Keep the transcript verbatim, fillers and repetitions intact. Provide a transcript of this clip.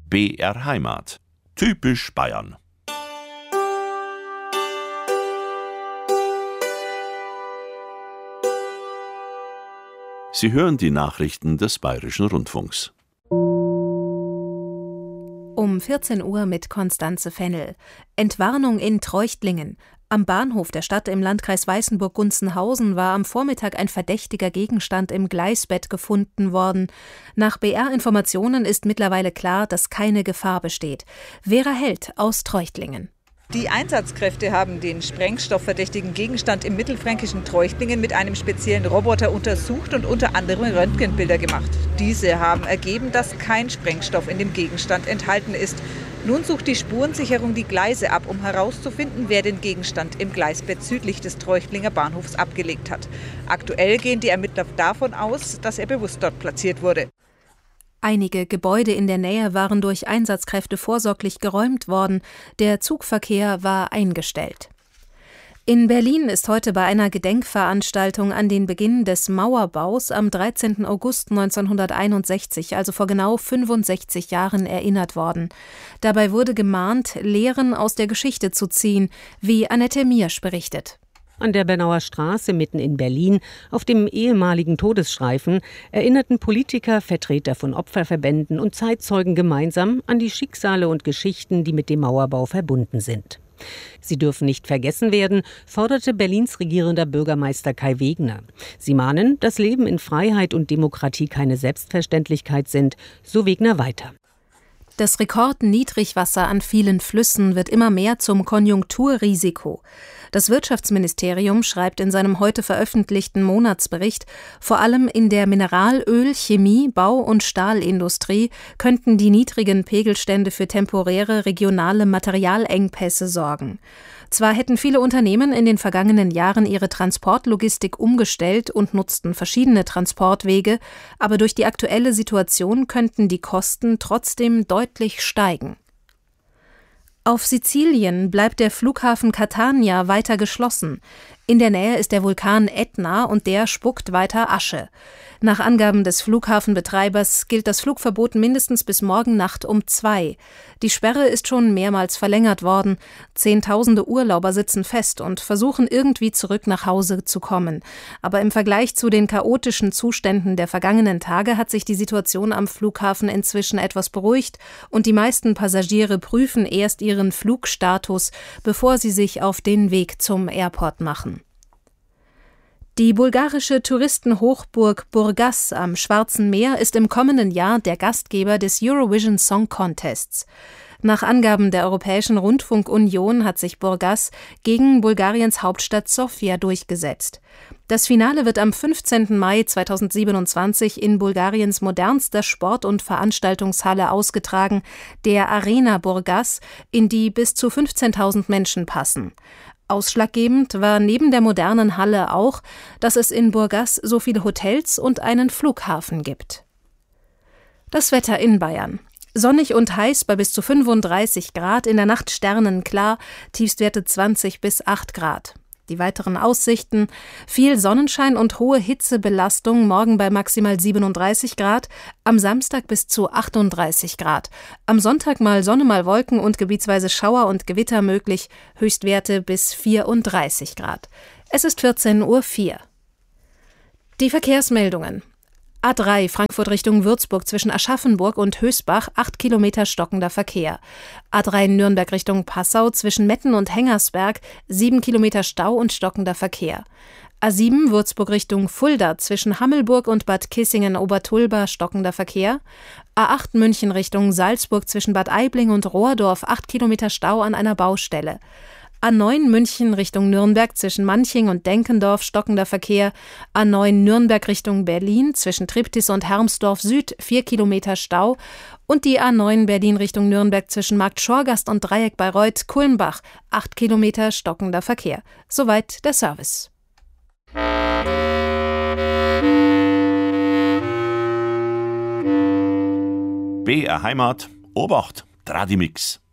B R Heimat. Typisch Bayern. Sie hören die Nachrichten des Bayerischen Rundfunks. Um vierzehn Uhr mit Konstanze Fennel. Entwarnung in Treuchtlingen. Am Bahnhof der Stadt im Landkreis Weißenburg-Gunzenhausen war am Vormittag ein verdächtiger Gegenstand im Gleisbett gefunden worden. Nach B R-Informationen ist mittlerweile klar, dass keine Gefahr besteht. Vera Held aus Treuchtlingen. Die Einsatzkräfte haben den sprengstoffverdächtigen Gegenstand im mittelfränkischen Treuchtlingen mit einem speziellen Roboter untersucht und unter anderem Röntgenbilder gemacht. Diese haben ergeben, dass kein Sprengstoff in dem Gegenstand enthalten ist. Nun sucht die Spurensicherung die Gleise ab, um herauszufinden, wer den Gegenstand im Gleisbett südlich des Treuchtlinger Bahnhofs abgelegt hat. Aktuell gehen die Ermittler davon aus, dass er bewusst dort platziert wurde. Einige Gebäude in der Nähe waren durch Einsatzkräfte vorsorglich geräumt worden. Der Zugverkehr war eingestellt. In Berlin ist heute bei einer Gedenkveranstaltung an den Beginn des Mauerbaus am dreizehnten August neunzehnhunderteinundsechzig, also vor genau fünfundsechzig Jahren, erinnert worden. Dabei wurde gemahnt, Lehren aus der Geschichte zu ziehen, wie Annette Miersch berichtet. An der Bernauer Straße mitten in Berlin, auf dem ehemaligen Todesstreifen, erinnerten Politiker, Vertreter von Opferverbänden und Zeitzeugen gemeinsam an die Schicksale und Geschichten, die mit dem Mauerbau verbunden sind. Sie dürfen nicht vergessen werden, forderte Berlins regierender Bürgermeister Kai Wegner. Sie mahnen, dass Leben in Freiheit und Demokratie keine Selbstverständlichkeit sind, so Wegner weiter. Das Rekordniedrigwasser an vielen Flüssen wird immer mehr zum Konjunkturrisiko. Das Wirtschaftsministerium schreibt in seinem heute veröffentlichten Monatsbericht, vor allem in der Mineralöl-, Chemie-, Bau- und Stahlindustrie könnten die niedrigen Pegelstände für temporäre regionale Materialengpässe sorgen. Zwar hätten viele Unternehmen in den vergangenen Jahren ihre Transportlogistik umgestellt und nutzten verschiedene Transportwege, aber durch die aktuelle Situation könnten die Kosten trotzdem deutlich steigen. Auf Sizilien bleibt der Flughafen Catania weiter geschlossen. In der Nähe ist der Vulkan Ätna und der spuckt weiter Asche. Nach Angaben des Flughafenbetreibers gilt das Flugverbot mindestens bis morgen Nacht um zwei. Die Sperre ist schon mehrmals verlängert worden. Zehntausende Urlauber sitzen fest und versuchen irgendwie zurück nach Hause zu kommen. Aber im Vergleich zu den chaotischen Zuständen der vergangenen Tage hat sich die Situation am Flughafen inzwischen etwas beruhigt und die meisten Passagiere prüfen erst ihren Flugstatus, bevor sie sich auf den Weg zum Airport machen. Die bulgarische Touristenhochburg Burgas am Schwarzen Meer ist im kommenden Jahr der Gastgeber des Eurovision Song Contests. Nach Angaben der Europäischen Rundfunkunion hat sich Burgas gegen Bulgariens Hauptstadt Sofia durchgesetzt. Das Finale wird am fünfzehnten Mai zweitausendsiebenundzwanzig in Bulgariens modernster Sport- und Veranstaltungshalle ausgetragen, der Arena Burgas, in die bis zu fünfzehntausend Menschen passen. Ausschlaggebend war neben der modernen Halle auch, dass es in Burgas so viele Hotels und einen Flughafen gibt. Das Wetter in Bayern. Sonnig und heiß bei bis zu fünfunddreißig Grad, in der Nacht sternenklar, Tiefstwerte zwanzig bis acht Grad. Die weiteren Aussichten: viel Sonnenschein und hohe Hitzebelastung, morgen bei maximal siebenunddreißig Grad, am Samstag bis zu achtunddreißig Grad. Am Sonntag mal Sonne, mal Wolken und gebietsweise Schauer und Gewitter möglich, Höchstwerte bis vierunddreißig Grad. Es ist vierzehn Uhr vier. Die Verkehrsmeldungen. A drei Frankfurt Richtung Würzburg zwischen Aschaffenburg und Hösbach, acht Kilometer stockender Verkehr. A drei Nürnberg Richtung Passau zwischen Metten und Hengersberg, sieben Kilometer Stau und stockender Verkehr. A sieben Würzburg Richtung Fulda zwischen Hammelburg und Bad Kissingen-Obertulba, stockender Verkehr. A acht München Richtung Salzburg zwischen Bad Aibling und Rohrdorf, acht Kilometer Stau an einer Baustelle. A neun München Richtung Nürnberg zwischen Manching und Denkendorf, stockender Verkehr. A neun Nürnberg Richtung Berlin zwischen Triptis und Hermsdorf Süd, vier Kilometer Stau. Und die A neun Berlin Richtung Nürnberg zwischen Markt Schorgast und Dreieck Bayreuth-Kulmbach, acht Kilometer stockender Verkehr. Soweit der Service. B R Heimat, Obacht, Tradimix.